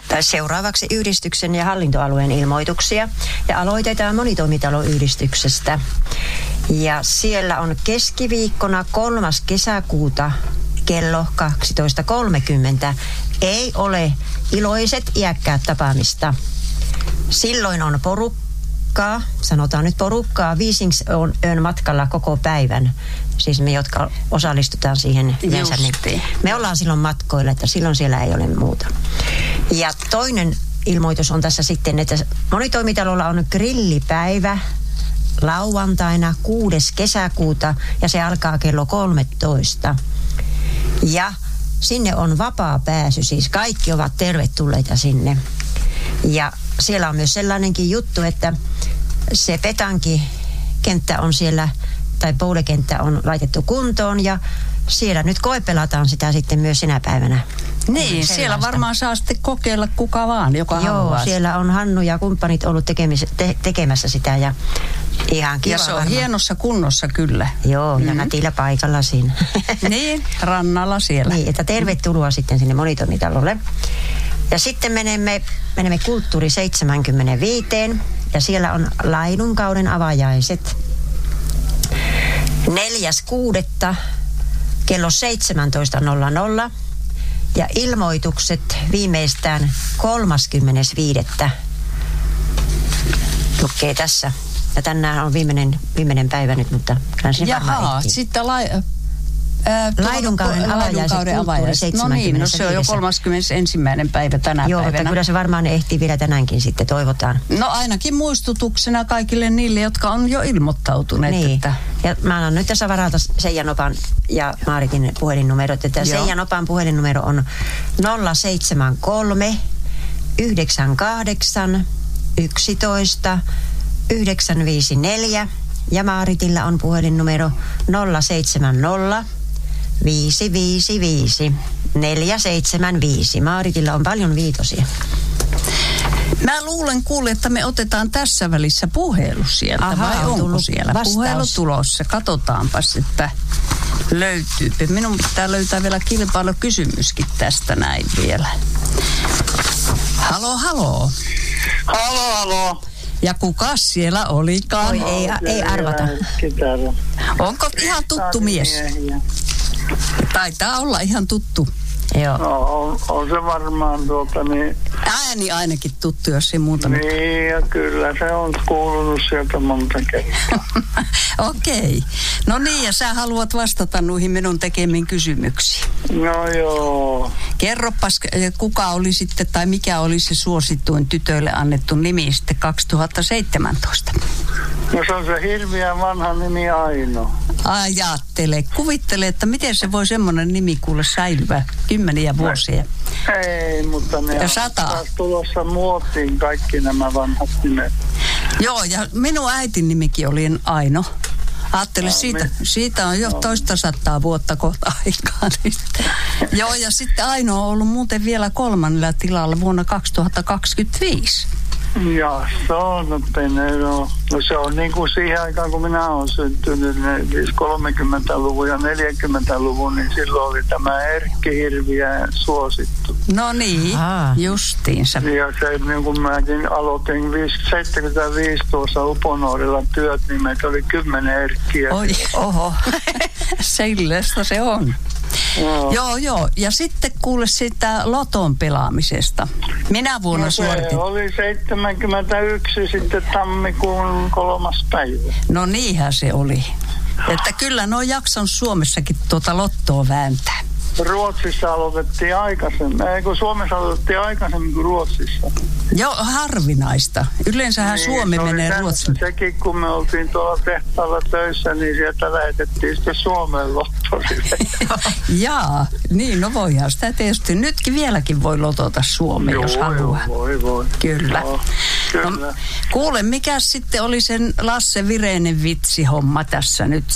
Seuraavaksi yhdistyksen ja hallintoalueen ilmoituksia. Ja aloitetaan monitoimitaloyhdistyksestä. Ja siellä on keskiviikkona 3. kesäkuuta kello 12.30. Ei ole iloiset iäkkäät tapaamista. Silloin on porukkaa, sanotaan nyt porukkaa, Visingsön matkalla koko päivän. Siis me, jotka osallistutaan siihen yleensä, niin me ollaan silloin matkoilla, että silloin siellä ei ole muuta. Ja toinen ilmoitus on tässä sitten, että monitoimitalolla on grillipäivä lauantaina 6. kesäkuuta ja se alkaa kello 13. Ja sinne on vapaa pääsy, siis kaikki ovat tervetulleita sinne. Ja siellä on myös sellainenkin juttu, että se petankikenttä on siellä, tai poulekenttä on laitettu kuntoon ja siellä nyt koepelataan sitä sitten myös sinä päivänä. Niin, siellä varmaan saa sitten kokeilla kuka vaan, joka haluaa. Joo, siellä on Hannu ja kumppanit ollut tekemässä sitä ja ihan kiva. Ja se on hienossa kunnossa kyllä. Joo, ja nätillä paikalla siinä. Niin, rannalla siellä. Niin, että tervetuloa sitten sinne monitoimitalolle. Ja sitten menemme Kulttuuri 75 ja siellä on laidunkauden avajaiset. 4.6. kello 17.00 ja ilmoitukset viimeistään 30.5. Lukee tässä. Ja tänään on viimeinen päivä nyt, mutta kyllä se varmaan ehtii. Sitten laidunkauden avajaiset. No niin, se on jo 31. päivä tänä päivänä. Joo, mutta kyllä se varmaan ehtii vielä tänäänkin sitten, toivotaan. No ainakin muistutuksena kaikille niille, jotka on jo ilmoittautuneet. Niin, että... ja mä annan nyt tässä varalta Seija Nopan ja Maaritin puhelinnumerot. Että Seija Nopan puhelinnumero on 073 98 11 954 ja Maaritilla on puhelinnumero 070 555 475. Maaritilla on paljon viitosia. Mä luulen kuule, että me otetaan tässä välissä puhelu sieltä. Aha, vai onko siellä vastaus. Puhelu tulossa? Katsotaanpas, että löytyy. Minun pitää löytää vielä kilpailukysymyskin tästä näin vielä. Halo, halo. Halo, halo. Ja kuka siellä olikaan? Ei arvata. Onko ihan tuttu mies? Taitaa olla ihan tuttu. Joo. No, on se varmaan Ääni ainakin tuttu, jos ei muuta. Niin, ja kyllä se on kuulunut sieltä monta kertaa. Okei. No niin, ja sä haluat vastata noihin minun tekemiin kysymyksiin. No joo. Kerropas, kuka oli sitten, tai mikä oli se suosituin tytöille annettu nimi sitten 2017? No se on se hirveän vanha nimi Aino. Kuvittele, että miten se voi semmoinen nimi kuule säilyä kymmeniä vuosia. Ei, mutta ne ja on taas tulossa muotiin kaikki nämä vanhat nimet. Joo, ja minun äitin nimikin oli Aino. Ajattele, siitä on jo 200 vuotta kohta aikaa. Joo, ja sitten Aino on ollut muuten vielä 3. tilalla vuonna 2025. Ja se on, no se on niin kuin siihen aikaan, kun minä olen syntynyt, siis 30-luvun ja 40-luvun, niin silloin oli tämä Erkki hirveän suosittu. No niin, justiinsa. Ja se, niin kuin mäkin aloitin 75 tuossa Uponuorilla työt, niin meitä oli 10 Erkkiä. Oi, oho, sellaista se on. Joo. Ja sitten kuule sitä loton pelaamisesta. Minä vuonna suoritin. Se oli 71 sitten tammikuun 3. päivä. No niinhän se oli. Että kyllä nuo jakson Suomessakin tuota lottoa vääntää. Ruotsissa aloitettiin aikaisemmin. Kun Suomessa aloitettiin aikaisemmin kuin Ruotsissa. Joo, harvinaista. Yleensähän niin, Suomi menee Ruotsiin. Sekin, kun me oltiin tuolla tehtaalla töissä, niin sieltä lähetettiin sitten Suomeen lottorille. Jaa, niin no voihan sitä tietysti. Nytkin vieläkin voi lotota Suomeen, jos haluaa. Voi. Kyllä. Joo, kyllä. No, kuule, mikä sitten oli sen Lasse Vireinen vitsihomma tässä nyt sitten?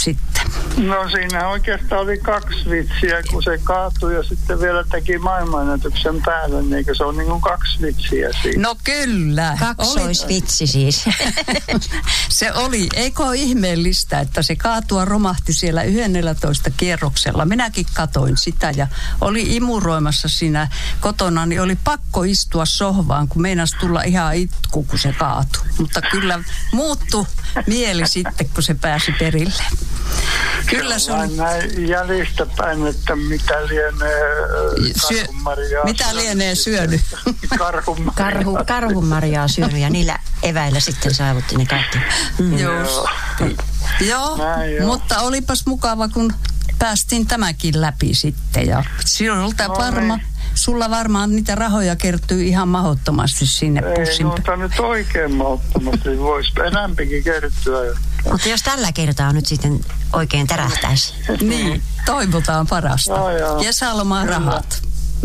No siinä oikeastaan oli 2 vitsiä, kun se kaatui ja sitten vielä teki maailmanennätyksen päälle, niin eikö se on niin kuin 2 vitsiä siinä? No kyllä. Kaksoisvitsi siis. Se oli, eikö ole ihmeellistä, että se kaatua romahti siellä 11 kierroksella. Minäkin katoin sitä ja oli imuroimassa siinä kotona, niin oli pakko istua sohvaan, kun meinasi tulla ihan itku, kun se kaatui. Mutta kyllä muuttui mieli sitten, kun se pääsi perille. Kyllä se on näin jäljestäpäin, että mitä lienee karhunmarjaa. Mitä lienee syönyt? Karhunmarjaa syönyt ja niillä eväillä sitten saavutti ne kaikki. Joo, mutta olipas mukava, kun päästiin tämäkin läpi sitten. Ja sulla varmaan niitä rahoja kertyy ihan mahdottomasti sinne pussin. Ei noita nyt oikein mahdottomasti, voisi enemmänkin kertyä. Mutta jos tällä kertaa nyt sitten oikein tärähtäisi. Niin, toivotaan parasta. Kesälomaan rahat.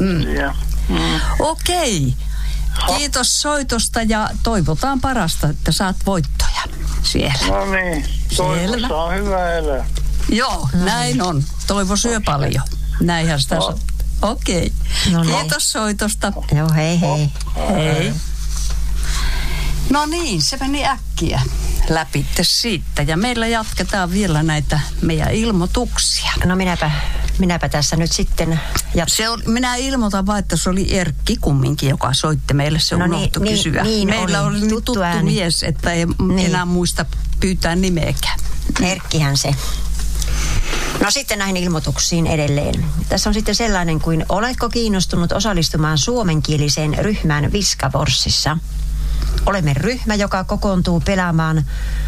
Okei. Kiitos soitosta ja toivotaan parasta, että saat voittoja siellä. No niin, toivossa on hyvä elää. Joo, näin on. Toivo syö paljon. Näinhän sitä Okei. No niin. Kiitos soitosta. Joo, hei hei. Hei. No niin, se meni äkkiä läpitte siitä. Ja meillä jatketaan vielä näitä meidän ilmoituksia. No minäpä tässä nyt sitten... Minä ilmoitan vaan, että se oli Erkki kumminkin, joka soitti meille. Se unohtui kysyä. Meillä oli tuttu mies, että ei enää muista pyytää nimeäkään. Erkkihän se. No sitten näihin ilmoituksiin edelleen. Tässä on sitten sellainen kuin, oletko kiinnostunut osallistumaan suomenkieliseen ryhmään Viskaforssissa? Olemme ryhmä, joka kokoontuu pelaamaan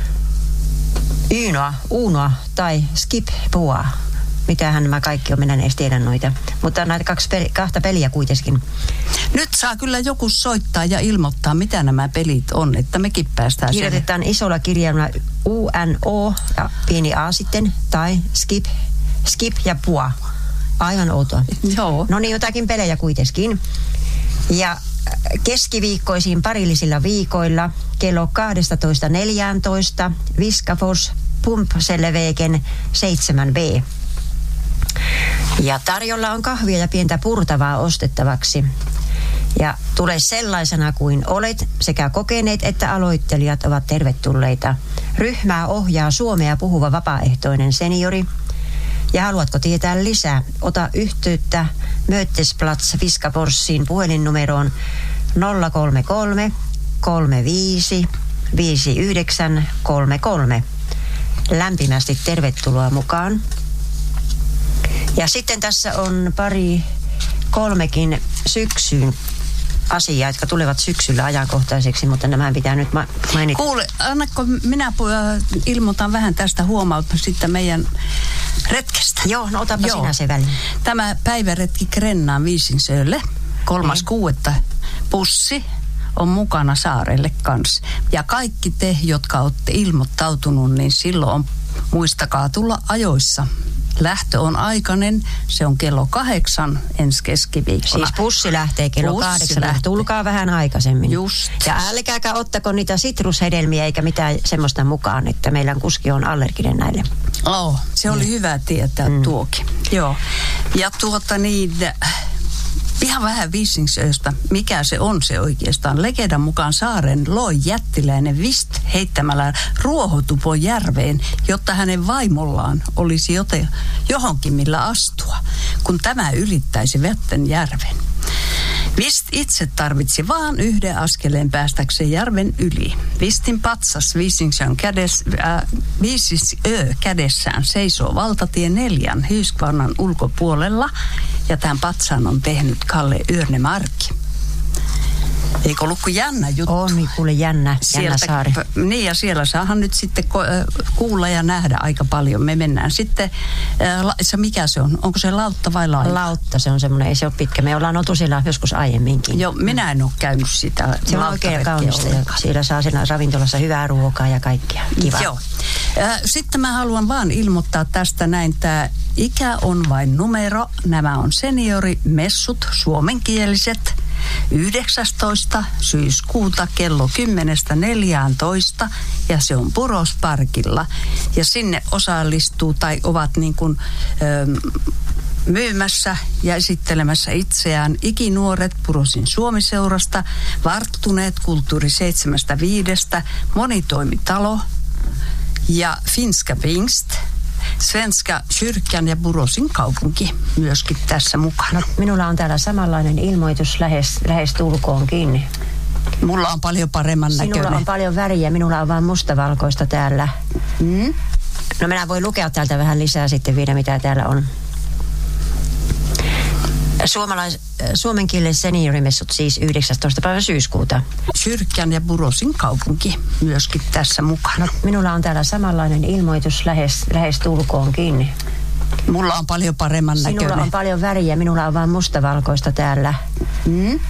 Unoa tai Skip-Pua. Mitähän nämä kaikki on, minä en edes tiedä noita. Mutta näitä kahta peliä kuitenkin. Nyt saa kyllä joku soittaa ja ilmoittaa, mitä nämä pelit on, että mekin päästään siihen. Kirjoitetaan isolla kirjaimella UNO ja pieni A sitten, tai Skip ja Pua. Aivan outoa. Joo. No niin, jotakin pelejä kuitenkin. Ja keskiviikkoisiin parillisilla viikoilla kello 12.14 Viskafors Pumpselleveken 7B. Ja tarjolla on kahvia ja pientä purtavaa ostettavaksi. Ja tule sellaisena kuin olet, sekä kokeneet että aloittelijat ovat tervetulleita. Ryhmää ohjaa suomea puhuva vapaaehtoinen seniori. Ja haluatko tietää lisää? Ota yhteyttä Mötesplatz Viskaforssiin puhelinnumeroon 033 35 59 33. Lämpimästi tervetuloa mukaan. Ja sitten tässä on kolmekin syksyn asiaa, jotka tulevat syksyllä ajankohtaiseksi, mutta nämä pitää nyt mainita. Kuule, annakko minä ilmoitan vähän tästä huomautta sitten meidän retkestä. Joo, no otapa sinä se väliin. Tämä päiväretki Grennaan Viisinsölle 3.6. Pussi on mukana saarelle kanssa. Ja kaikki te, jotka olette ilmoittautunut, niin silloin muistakaa tulla ajoissa. Lähtö on aikainen, se on kello 8 ensi keskiviikkona. Siis bussi lähtee kello 8, tulkaa vähän aikaisemmin. Just. Ja älkääkä ottako niitä sitrushedelmiä eikä mitään semmoista mukaan, että meillä kuski on allerginen näille. Se oli hyvä tietää tuokin. Joo. Ja ihan vähän Viisingsöstä, mikä se on se oikeastaan. Legendan mukaan saaren loi jättiläinen Vist heittämällä ruohotupon järveen, jotta hänen vaimollaan olisi johonkin millä astua, kun tämä ylittäisi vetten järven. Vist itse tarvitsi vaan yhden askeleen päästäkseen järven yli. Vistin patsas Viisingsön kädessään seisoo valtatie 4 Hyyskvarnan ulkopuolella, ja tämän patsaan on tehnyt Kalle Yrnemarki. Eikö ollut kuin jännä juttu? On, kuule jännä saari. Niin, ja siellä saahan nyt sitten kuulla ja nähdä aika paljon. Me mennään sitten, mikä se on? Onko se lautta vai lailla? Lautta, se on semmoinen, ei se ole pitkä. Me ollaan oltu siellä joskus aiemminkin. Joo, minä en ole käynyt sitä. Se on oikein kaunista ja siellä saa siinä ravintolassa hyvää ruokaa ja kaikkea. Kiva. Joo. Sitten mä haluan vaan ilmoittaa tästä näin, tämä ikä on vain numero. Nämä on seniorimessut, suomenkieliset. 19. syyskuuta kello 10-14 ja se on Burosparkilla. Ja sinne osallistuu tai ovat niin kuin myymässä ja esittelemässä itseään ikinuoret Burosin Suomi-seurasta, varttuneet kulttuuri 7-5, monitoimitalo ja Finska Pingst, Svenska kyrkan ja Burosin kaupunki myöskin tässä mukana. No, minulla on täällä samanlainen ilmoitus lähes tulkoonkin. Mulla on paljon paremman näköinen. Sinulla on paljon väriä, minulla on vain mustavalkoista täällä. No minä voin lukea täältä vähän lisää sitten vielä, mitä täällä on. Suomen kielen seniorimessut siis 19. päivä syyskuuta. Kyrkan ja Burosin kaupunki myöskin tässä mukana. No, minulla on täällä samanlainen ilmoitus lähes tulkoonkin. Mulla on paljon paremman näköinen. Sinulla on paljon väriä, minulla on vain mustavalkoista täällä.